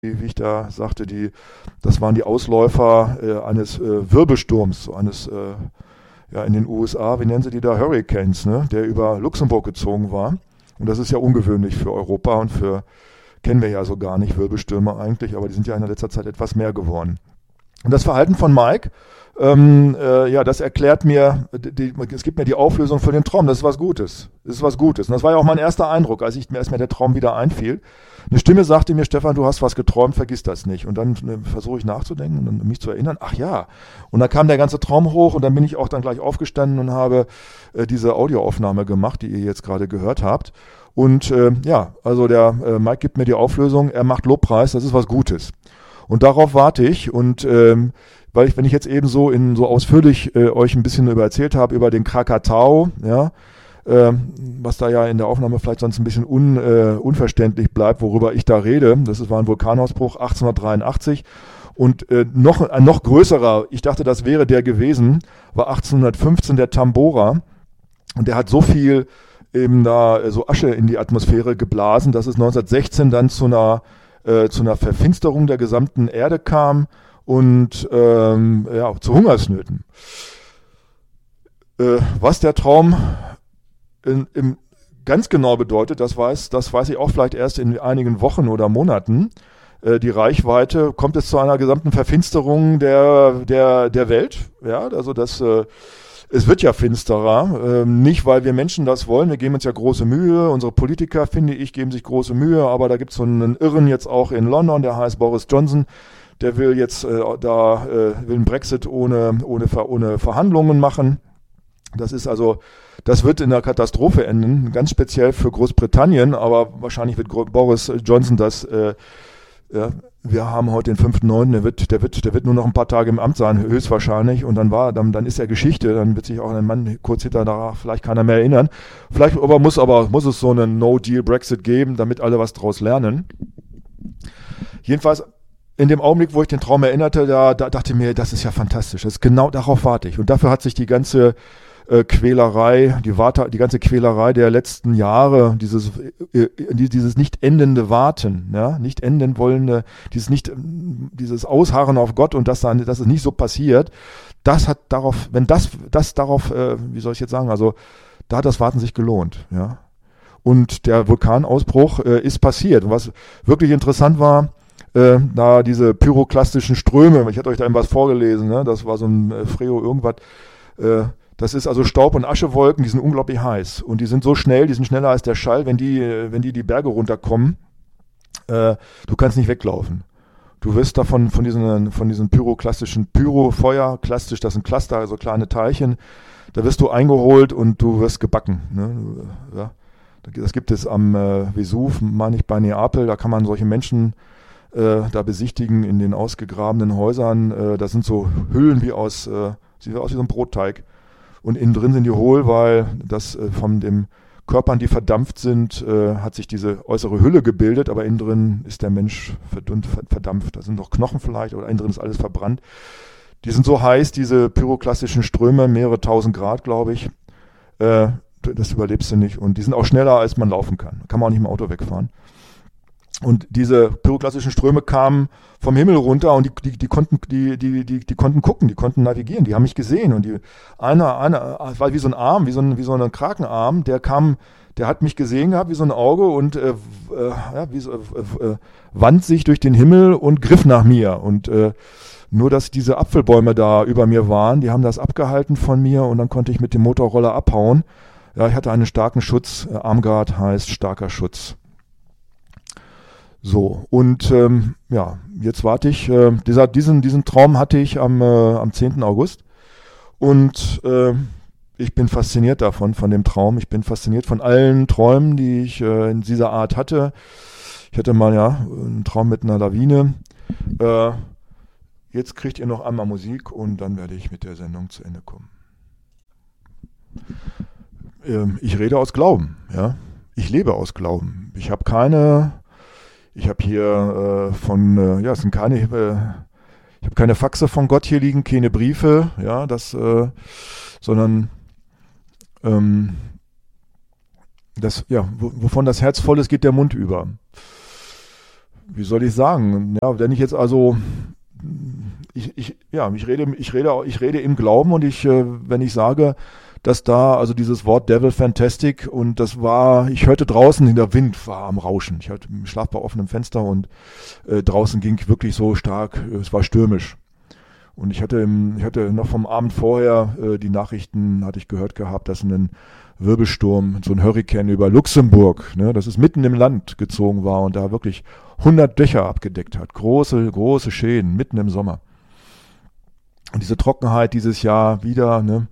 wie ich da sagte, das waren die Ausläufer eines Wirbelsturms, so eines ja, in den USA, wie nennen sie die da, Hurricanes, ne, der über Luxemburg gezogen war. Und das ist ja ungewöhnlich für Europa und kennen wir ja so gar nicht, Wirbelstürme eigentlich, aber die sind ja in der letzter Zeit etwas mehr geworden. Und das Verhalten von Mike, ja, das erklärt mir, es gibt mir die Auflösung für den Traum. Das ist was Gutes. Das ist was Gutes. Und das war ja auch mein erster Eindruck, als mir der Traum wieder einfiel. Eine Stimme sagte mir, Stefan, du hast was geträumt, vergiss das nicht. Und dann versuche ich nachzudenken und mich zu erinnern. Ach ja. Und dann kam der ganze Traum hoch und dann bin ich auch dann gleich aufgestanden und habe diese Audioaufnahme gemacht, die ihr jetzt gerade gehört habt. Und ja, also der Mike gibt mir die Auflösung, er macht Lobpreis, das ist was Gutes. Und darauf warte ich und wenn ich jetzt eben so ausführlich euch ein bisschen erzählt habe über den Krakatau, ja, was da ja in der Aufnahme vielleicht sonst ein bisschen unverständlich bleibt, worüber ich da rede. Das war ein Vulkanausbruch 1883 und ein noch größerer, ich dachte, das wäre der gewesen, war 1815 der Tambora und der hat so viel eben da so Asche in die Atmosphäre geblasen, dass es 1916 dann zu einer Verfinsterung der gesamten Erde kam und ja, zu Hungersnöten. Was der Traum ganz genau bedeutet, das weiß ich auch vielleicht erst in einigen Wochen oder Monaten. Die Reichweite, kommt es zu einer gesamten Verfinsterung der Welt. Ja, also es wird ja finsterer, nicht weil wir Menschen das wollen, wir geben uns ja große Mühe, unsere Politiker, finde ich, geben sich große Mühe, aber da gibt es so einen Irren jetzt auch in London, der heißt Boris Johnson, der will jetzt will einen Brexit ohne Verhandlungen machen. Das wird in der Katastrophe enden, ganz speziell für Großbritannien, aber wahrscheinlich wird Boris Johnson ja, wir haben heute den 5.9., der wird nur noch ein paar Tage im Amt sein, höchstwahrscheinlich, und dann ist er Geschichte, dann wird sich auch ein Mann kurz hinterher vielleicht keiner mehr erinnern. Vielleicht muss es so einen No-Deal-Brexit geben, damit alle was draus lernen. Jedenfalls, in dem Augenblick, wo ich den Traum erinnerte, da dachte ich mir, das ist ja fantastisch, genau darauf warte ich. Und dafür hat sich die ganze Quälerei, die ganze Quälerei der letzten Jahre, dieses nicht endende Warten, ja, nicht enden wollende, dieses Ausharren auf Gott und dass es nicht so passiert, das hat darauf, wie soll ich jetzt sagen, also da hat das Warten sich gelohnt, ja. Und der Vulkanausbruch ist passiert. Und was wirklich interessant war, da diese pyroklastischen Ströme, ich hatte euch da eben was vorgelesen, ne, das war so ein Freo irgendwas, das ist also Staub- und Aschewolken, die sind unglaublich heiß und die sind so schnell, die sind schneller als der Schall, wenn die Berge runterkommen, du kannst nicht weglaufen. Du wirst davon von diesen pyroklastischen Pyrofeuer, klastisch, das sind Cluster, also kleine Teilchen, da wirst du eingeholt und du wirst gebacken. Ne? Ja. Das gibt es am Vesuv, meine ich, bei Neapel, da kann man solche Menschen da besichtigen in den ausgegrabenen Häusern. Das sind so Hüllen sieht aus wie so ein Brotteig. Und innen drin sind die hohl, weil das von den Körpern, die verdampft sind, hat sich diese äußere Hülle gebildet, aber innen drin ist der Mensch verdampft. Da sind noch Knochen vielleicht, oder innen drin ist alles verbrannt. Die sind so heiß, diese pyroklastischen Ströme, mehrere tausend Grad, glaube ich. Das überlebst du nicht. Und die sind auch schneller, als man laufen kann. Da kann man auch nicht mit dem Auto wegfahren. Und diese pyroklastischen Ströme kamen vom Himmel runter und die konnten gucken, die konnten navigieren, die haben mich gesehen. Und einer war wie so ein Arm, wie so ein Krakenarm, der hat mich gesehen gehabt wie so ein Auge und wand sich durch den Himmel und griff nach mir. Und nur, dass diese Apfelbäume da über mir waren, die haben das abgehalten von mir und dann konnte ich mit dem Motorroller abhauen. Ja, ich hatte einen starken Schutz, Armguard heißt starker Schutz. So, und ja, jetzt warte ich. Diesen Traum hatte ich am 10. August und ich bin fasziniert von dem Traum. Ich bin fasziniert von allen Träumen, die ich in dieser Art hatte. Ich hatte mal einen Traum mit einer Lawine. Jetzt kriegt ihr noch einmal Musik und dann werde ich mit der Sendung zu Ende kommen. Ich rede aus Glauben, ja. Ich lebe aus Glauben. Ich habe hier es sind keine, ich habe keine Faxe von Gott hier liegen, keine Briefe, ja, sondern wovon das Herz voll ist, geht der Mund über. wie soll ich sagen, ja, wenn ich jetzt also, ich rede im Glauben und wenn ich sage, dass da, also dieses Wort Devil Fantastic und ich hörte draußen, der Wind war am Rauschen. Ich hatte im Schlaf bei offenem Fenster und draußen ging wirklich so stark, es war stürmisch. Und ich hatte noch vom Abend vorher die Nachrichten, hatte ich gehört gehabt, dass ein Wirbelsturm, so ein Hurrikan über Luxemburg, ne, das ist mitten im Land gezogen war und da wirklich 100 Dächer abgedeckt hat. Große, große Schäden, mitten im Sommer. Und diese Trockenheit dieses Jahr wieder, ne,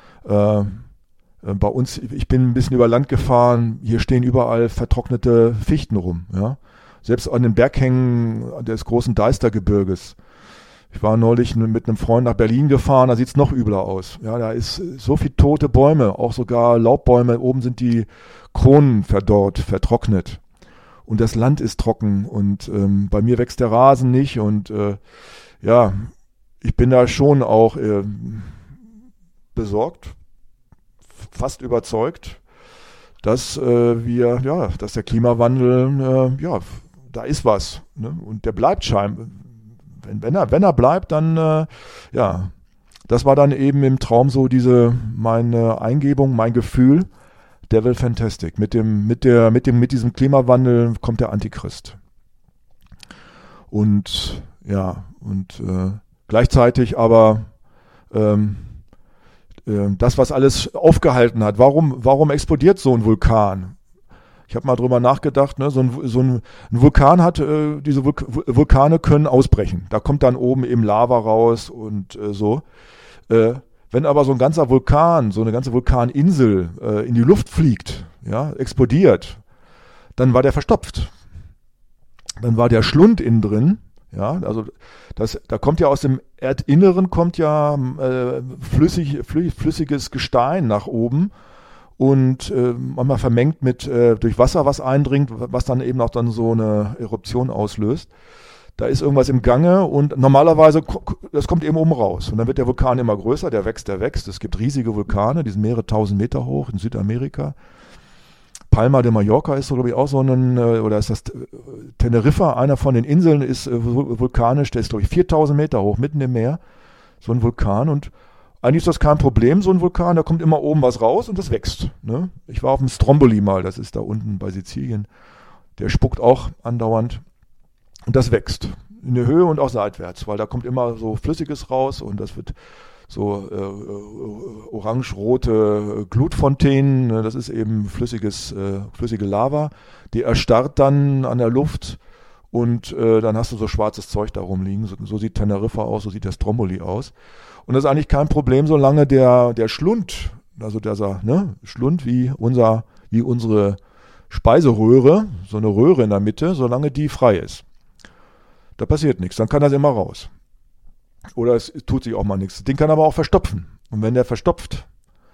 bei uns, ich bin ein bisschen über Land gefahren, hier stehen überall vertrocknete Fichten rum, ja. Selbst an den Berghängen des großen Deistergebirges. Ich war neulich mit einem Freund nach Berlin gefahren, da sieht's noch übler aus. Ja, da ist so viel tote Bäume, auch sogar Laubbäume, oben sind die Kronen verdorrt, vertrocknet. Und das Land ist trocken und bei mir wächst der Rasen nicht und ja, ich bin da schon auch besorgt, fast überzeugt, dass dass der Klimawandel, da ist was, ne? Und der bleibt scheinbar. Wenn er bleibt, dann das war dann eben im Traum so meine Eingebung, mein Gefühl, Devil Fantastic. Mit diesem Klimawandel kommt der Antichrist. Und gleichzeitig aber das, was alles aufgehalten hat. Warum explodiert so ein Vulkan? Ich habe mal drüber nachgedacht, ne? So ein Vulkan hat, diese Vulkane können ausbrechen. Da kommt dann oben eben Lava raus und so. Wenn aber so ein ganzer Vulkan, so eine ganze Vulkaninsel in die Luft fliegt, ja, explodiert, dann war der verstopft. Dann war der Schlund innen drin, ja, also da kommt ja aus dem Erdinneren flüssiges Gestein nach oben. Und manchmal vermengt mit durch Wasser, was eindringt, was dann eben auch dann so eine Eruption auslöst. Da ist irgendwas im Gange und normalerweise, das kommt eben oben raus. Und dann wird der Vulkan immer größer, der wächst. Es gibt riesige Vulkane, die sind mehrere tausend Meter hoch in Südamerika. Palma de Mallorca ist so, glaube ich, auch so oder ist das Teneriffa, einer von den Inseln ist vulkanisch, der ist, glaube ich, 4000 Meter hoch, mitten im Meer. So ein Vulkan und eigentlich ist das kein Problem, so ein Vulkan, da kommt immer oben was raus und das wächst. Ne? Ich war auf dem Stromboli mal, das ist da unten bei Sizilien. Der spuckt auch andauernd und das wächst. In der Höhe und auch seitwärts, weil da kommt immer so Flüssiges raus und das wird so orange-rote Glutfontänen, ne? Das ist eben flüssige Lava, die erstarrt dann an der Luft und dann hast du so schwarzes Zeug da rumliegen. So sieht Teneriffa aus, so sieht der Stromboli aus. Und das ist eigentlich kein Problem, solange der Schlund, also Schlund wie unsere Speiseröhre, so eine Röhre in der Mitte, solange die frei ist. Da passiert nichts, dann kann das immer raus. Oder es tut sich auch mal nichts. Den kann aber auch verstopfen. Und wenn der verstopft,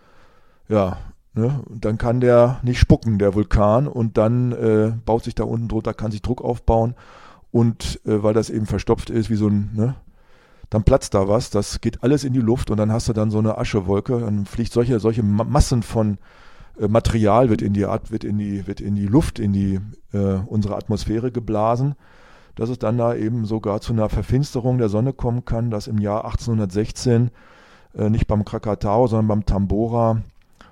dann kann der nicht spucken, der Vulkan, und dann baut sich da unten drunter, kann sich Druck aufbauen und weil das eben verstopft ist, wie so ein, dann platzt da was, das geht alles in die Luft und dann hast du dann so eine Aschewolke, dann fliegt solche Massen von Material wird in die Luft, in unsere Atmosphäre geblasen, dass es dann da eben sogar zu einer Verfinsterung der Sonne kommen kann, dass im Jahr 1816 nicht beim Krakatau, sondern beim Tambora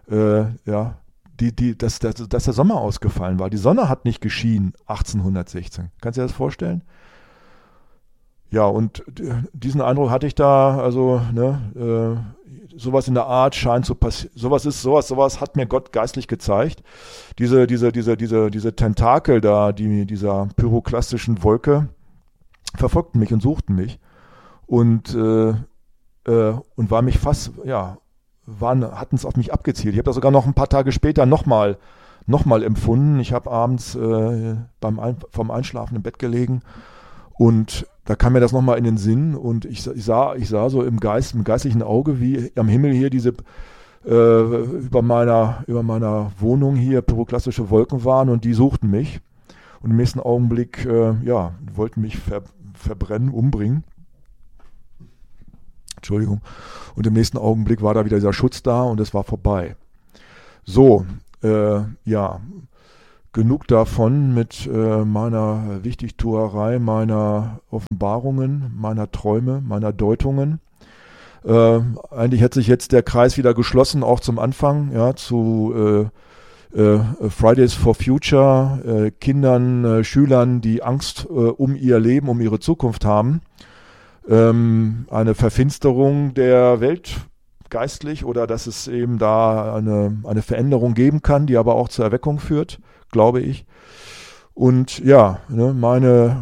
dass der Sommer ausgefallen war. Die Sonne hat nicht geschienen 1816. Kannst du dir das vorstellen? Ja, und diesen Eindruck hatte ich da, also, sowas in der Art scheint zu passieren. Sowas hat mir Gott geistlich gezeigt. Diese Tentakel da, dieser pyroklastischen Wolke, verfolgten mich und suchten mich. Und war mich fast, hatten es auf mich abgezielt. Ich habe das sogar noch ein paar Tage später nochmal empfunden. Ich habe abends vom Einschlafen im Bett gelegen und da kam mir das nochmal in den Sinn und ich sah so im geistlichen Auge, wie am Himmel hier diese über meiner Wohnung hier pyroklastische Wolken waren und die suchten mich. Und im nächsten Augenblick, wollten mich verbrennen, umbringen. Entschuldigung. Und im nächsten Augenblick war da wieder dieser Schutz da und es war vorbei. So, Gott genug davon mit meiner Wichtigtuerei, meiner Offenbarungen, meiner Träume, meiner Deutungen. Eigentlich hat sich jetzt der Kreis wieder geschlossen, auch zum Anfang, ja, zu Fridays for Future, Kindern, Schülern, die Angst um ihr Leben, um ihre Zukunft haben. Eine Verfinsterung der Welt geistlich oder dass es eben da eine Veränderung geben kann, die aber auch zur Erweckung führt, glaube ich. Und ja, ne,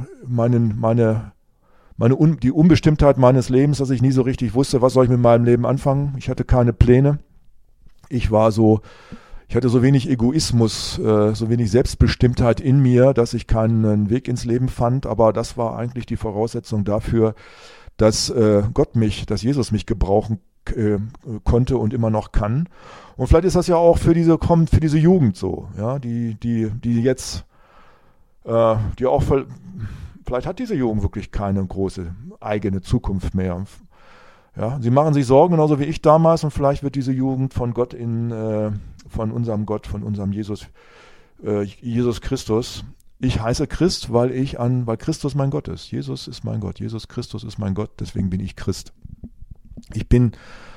die Unbestimmtheit meines Lebens, dass ich nie so richtig wusste, was soll ich mit meinem Leben anfangen. Ich hatte keine Pläne. Ich hatte so wenig Egoismus, so wenig Selbstbestimmtheit in mir, dass ich keinen Weg ins Leben fand. Aber das war eigentlich die Voraussetzung dafür, dass dass Jesus mich gebrauchen konnte und immer noch kann. Und vielleicht ist das ja auch für diese Jugend so, ja, die jetzt, die auch vielleicht hat diese Jugend wirklich keine große eigene Zukunft mehr. Ja, sie machen sich Sorgen, genauso wie ich damals, und vielleicht wird diese Jugend von Gott von unserem Jesus Christus. Ich heiße Christ, weil Christus mein Gott ist. Jesus ist mein Gott. Jesus Christus ist mein Gott. Deswegen bin ich Christ. Ich bin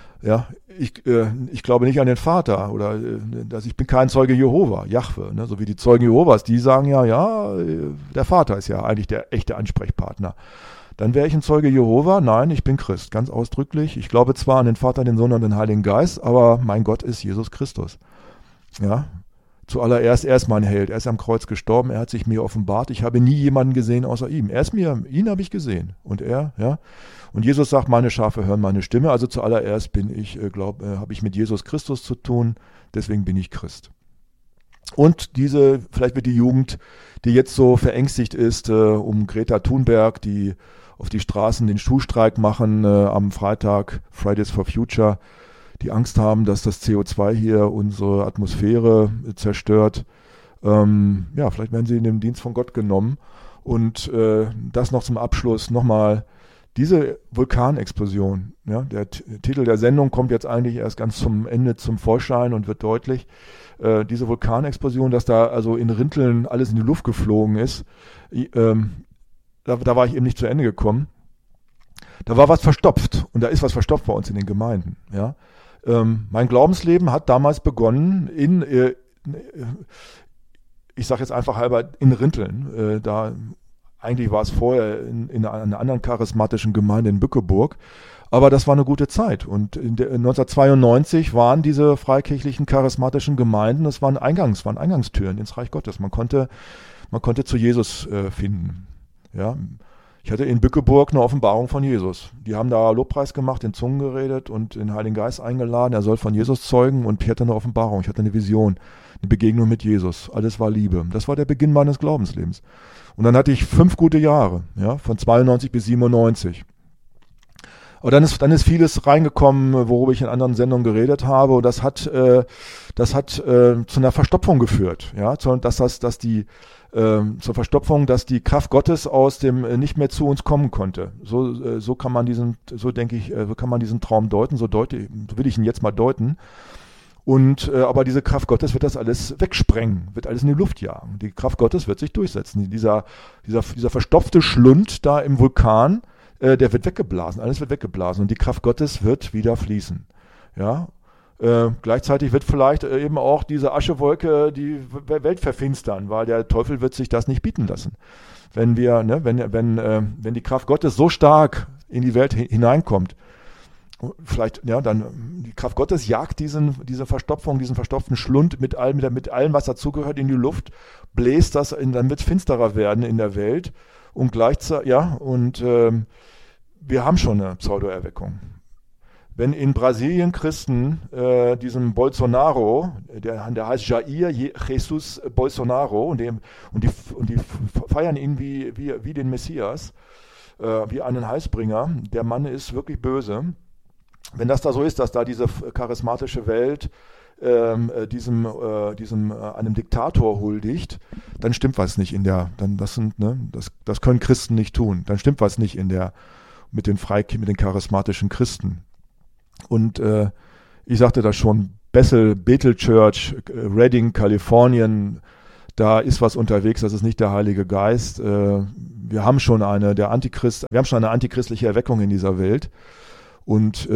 Ich glaube nicht an den Vater oder dass ich bin kein Zeuge Jehova, Jahwe, ne? So wie die Zeugen Jehovas, die sagen ja, der Vater ist ja eigentlich der echte Ansprechpartner. Dann wäre ich ein Zeuge Jehova? Nein, ich bin Christ, ganz ausdrücklich. Ich glaube zwar an den Vater, den Sohn und den Heiligen Geist, aber mein Gott ist Jesus Christus. Ja, zuallererst, er ist mein Held, er ist am Kreuz gestorben, er hat sich mir offenbart. Ich habe nie jemanden gesehen außer ihm. Ihn habe ich gesehen. Und er, ja. Und Jesus sagt, meine Schafe hören meine Stimme. Also zuallererst habe ich mit Jesus Christus zu tun, deswegen bin ich Christ. Und vielleicht wird die Jugend, die jetzt so verängstigt ist, um Greta Thunberg, die auf die Straßen den Schuhstreik machen am Freitag, Fridays for Future, die Angst haben, dass das CO2 hier unsere Atmosphäre zerstört. Vielleicht werden sie in den Dienst von Gott genommen. Und das noch zum Abschluss nochmal. Diese Vulkanexplosion, ja, der Titel der Sendung kommt jetzt eigentlich erst ganz zum Ende zum Vorschein und wird deutlich. Diese Vulkanexplosion, dass da also in Rinteln alles in die Luft geflogen ist, da war ich eben nicht zu Ende gekommen. Da war was verstopft und da ist was verstopft bei uns in den Gemeinden. Ja. Mein Glaubensleben hat damals begonnen ich sage jetzt einfach halber in Rinteln, eigentlich war es vorher in einer anderen charismatischen Gemeinde in Bückeburg, aber das war eine gute Zeit. Und 1992 waren diese freikirchlichen charismatischen Gemeinden, das waren Eingangstüren ins Reich Gottes. Man konnte zu Jesus finden. Ja. Ich hatte in Bückeburg eine Offenbarung von Jesus. Die haben da Lobpreis gemacht, in Zungen geredet und den Heiligen Geist eingeladen. Er soll von Jesus zeugen und ich hatte eine Offenbarung, ich hatte eine Vision, eine Begegnung mit Jesus. Alles war Liebe. Das war der Beginn meines Glaubenslebens. Und dann hatte ich 5 gute Jahre, ja, von 92 bis 97. Aber dann ist vieles reingekommen, worüber ich in anderen Sendungen geredet habe. Und das hat zu einer Verstopfung geführt, ja, zur Verstopfung, dass die Kraft Gottes aus dem nicht mehr zu uns kommen konnte. So kann man diesen Traum deuten. So will ich ihn jetzt mal deuten. Und aber diese Kraft Gottes wird das alles wegsprengen, wird alles in die Luft jagen. Die Kraft Gottes wird sich durchsetzen. Dieser verstopfte Schlund da im Vulkan, der wird weggeblasen, alles wird weggeblasen und die Kraft Gottes wird wieder fließen. Ja. Gleichzeitig wird vielleicht eben auch diese Aschewolke die Welt verfinstern, weil der Teufel wird sich das nicht bieten lassen. Wenn die Kraft Gottes so stark in die Welt hineinkommt, vielleicht, ja, dann die Kraft Gottes jagt diese Verstopfung, diesen verstopften Schlund mit allem, was dazugehört, in die Luft, bläst das, dann wird es finsterer werden in der Welt und gleichzeitig, ja, und wir haben schon eine Pseudo-Erweckung. Wenn in Brasilien Christen diesem Bolsonaro, der heißt Jair Jesus Bolsonaro, und die feiern ihn wie den Messias, wie einen Heilsbringer, der Mann ist wirklich böse. Wenn das da so ist, dass da diese charismatische Welt einem Diktator huldigt, dann stimmt was nicht das können Christen nicht tun. Dann stimmt was nicht mit den charismatischen Christen. Und ich sagte das schon, Bethel Church, Redding, Kalifornien, da ist was unterwegs, das ist nicht der Heilige Geist. Wir haben schon eine antichristliche Erweckung in dieser Welt. Und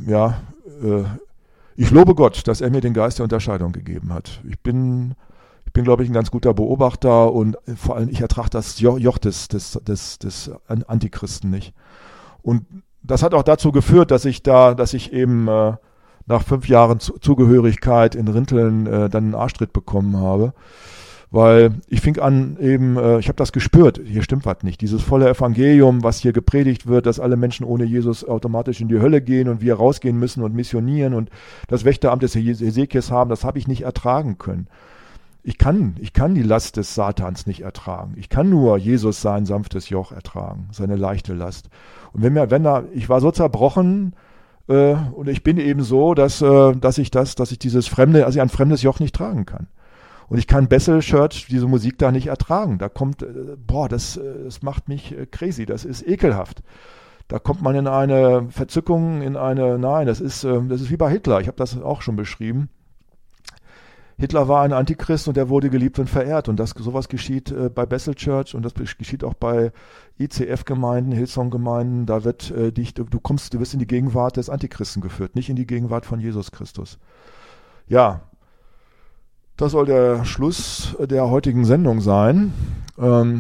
ich lobe Gott, dass er mir den Geist der Unterscheidung gegeben hat. Ich bin, glaube ich, ein ganz guter Beobachter und vor allem ich ertrage das Joch des Antichristen nicht. Und das hat auch dazu geführt, dass ich eben nach 5 Jahren Zugehörigkeit in Rinteln dann einen Arschtritt bekommen habe. Weil ich fing an eben, ich habe das gespürt, hier stimmt was nicht. Dieses volle Evangelium, was hier gepredigt wird, dass alle Menschen ohne Jesus automatisch in die Hölle gehen und wir rausgehen müssen und missionieren und das Wächteramt des Hesekiels haben, das habe ich nicht ertragen können. Ich kann die Last des Satans nicht ertragen. Ich kann nur Jesus sein sanftes Joch ertragen, seine leichte Last. Und ich war so zerbrochen, und ich bin eben so, dass ich ein fremdes Joch nicht tragen kann. Und ich kann Bethel Church, diese Musik da nicht ertragen. Da kommt, das macht mich crazy, das ist ekelhaft. Da kommt man in eine Verzückung, das ist wie bei Hitler, ich habe das auch schon beschrieben. Hitler war ein Antichrist und er wurde geliebt und verehrt. Und sowas geschieht bei Bethel Church und das geschieht auch bei ICF-Gemeinden, Hillsong-Gemeinden. Da wird du wirst in die Gegenwart des Antichristen geführt, nicht in die Gegenwart von Jesus Christus. Ja, das soll der Schluss der heutigen Sendung sein. Ich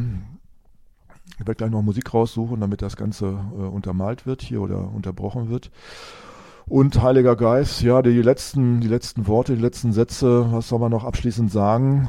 werde gleich noch Musik raussuchen, damit das Ganze untermalt wird hier oder unterbrochen wird. Und Heiliger Geist, ja, die letzten Worte, die letzten Sätze, was soll man noch abschließend sagen?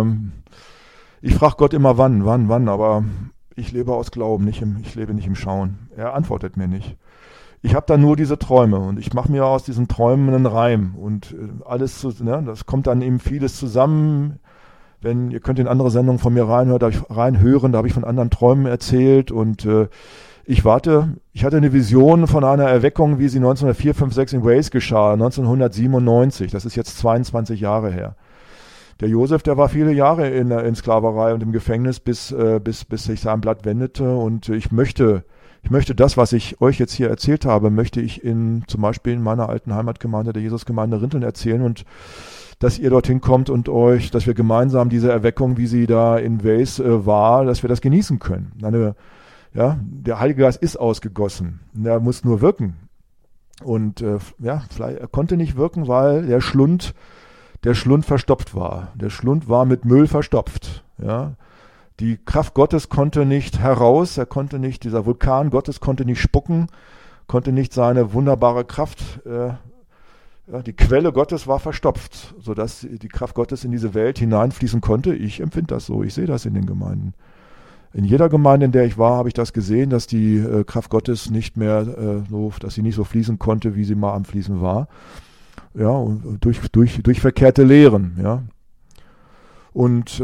Ich frage Gott immer wann, aber ich lebe aus Glauben, ich lebe nicht im Schauen. Er antwortet mir nicht. Ich habe da nur diese Träume und ich mache mir aus diesen Träumen einen Reim und das kommt dann eben vieles zusammen. Ihr könnt in andere Sendungen von mir reinhören, da habe ich von anderen Träumen erzählt und ich hatte eine Vision von einer Erweckung, wie sie 1904, 5, 6 in Wales geschah, 1997, das ist jetzt 22 Jahre her. Der Josef, der war viele Jahre in Sklaverei und im Gefängnis, bis sich sein Blatt wendete und ich möchte das, was ich euch jetzt hier erzählt habe, möchte ich zum Beispiel in meiner alten Heimatgemeinde, der Jesusgemeinde Rinteln erzählen und dass ihr dorthin kommt und dass wir gemeinsam diese Erweckung, wie sie da in Wales war, dass wir das genießen können. Der Heilige Geist ist ausgegossen, er muss nur wirken. Und vielleicht er konnte nicht wirken, weil der Schlund verstopft war. Der Schlund war mit Müll verstopft, ja. Die Kraft Gottes konnte nicht heraus, dieser Vulkan Gottes konnte nicht spucken, konnte nicht seine wunderbare Kraft, die Quelle Gottes war verstopft, sodass die Kraft Gottes in diese Welt hineinfließen konnte. Ich empfinde das so, ich sehe das in den Gemeinden. In jeder Gemeinde, in der ich war, habe ich das gesehen, dass die Kraft Gottes nicht mehr dass sie nicht so fließen konnte, wie sie mal am Fließen war. Ja, und durch verkehrte Lehren, ja. Und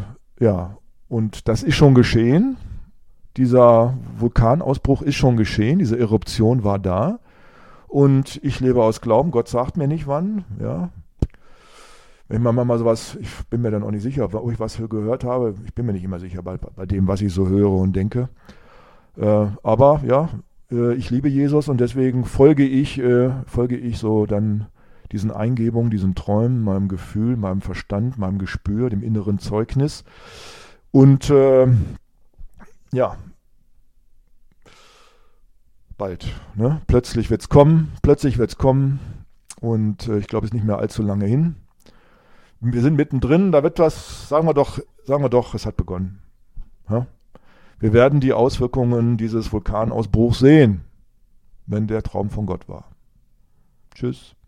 und das ist schon geschehen. Dieser Vulkanausbruch ist schon geschehen. Diese Eruption war da. Und ich lebe aus Glauben. Gott sagt mir nicht wann. Ja. Wenn man mal sowas, ich bin mir dann auch nicht sicher, ob ich was gehört habe. Ich bin mir nicht immer sicher bei dem, was ich so höre und denke. Aber ja, ich liebe Jesus und deswegen folge ich so dann diesen Eingebungen, diesen Träumen, meinem Gefühl, meinem Verstand, meinem Gespür, dem inneren Zeugnis. Und bald. Ne? Plötzlich wird's kommen und ich glaube, es ist nicht mehr allzu lange hin. Wir sind mittendrin, da wird was, sagen wir doch, es hat begonnen. Ja? Wir werden die Auswirkungen dieses Vulkanausbruchs sehen, wenn der Traum von Gott war. Tschüss.